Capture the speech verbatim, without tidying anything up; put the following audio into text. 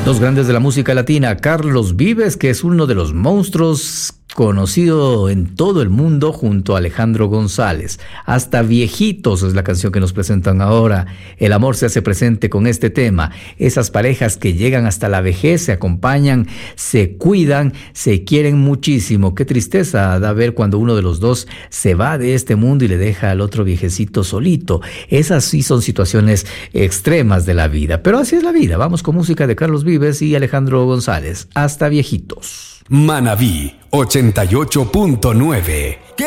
Dos grandes de la música latina, Carlos Vives, que es uno de los monstruos conocido en todo el mundo, junto a Alejandro González. Hasta Viejitos es la canción que nos presentan ahora. El amor se hace presente con este tema. Esas parejas que llegan hasta la vejez, se acompañan, se cuidan, se quieren muchísimo. Qué tristeza da ver cuando uno de los dos se va de este mundo y le deja al otro viejecito solito. Esas sí son situaciones extremas de la vida, pero así es la vida. Vamos con música de Carlos Vives y Alejandro González. Hasta Viejitos. Manabí ochenta y ocho punto nueve.